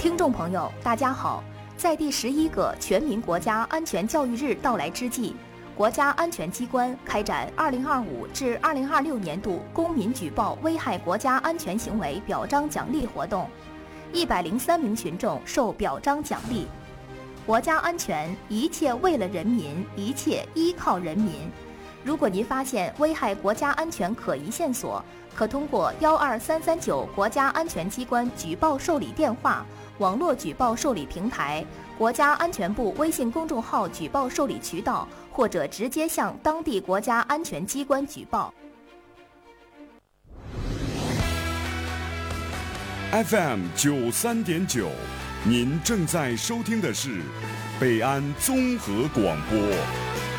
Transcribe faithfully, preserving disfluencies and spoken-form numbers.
听众朋友，大家好！在第十一个全民国家安全教育日到来之际，国家安全机关开展二零二五至二零二六年度公民举报危害国家安全行为表彰奖励活动，一百零三名群众受表彰奖励。国家安全，一切为了人民，一切依靠人民。如果您发现危害国家安全可疑线索，可通过幺二三三九国家安全机关举报受理电话、网络举报受理平台、国家安全部微信公众号举报受理渠道，或者直接向当地国家安全机关举报。 F M 九三点九，您正在收听的是北安综合广播。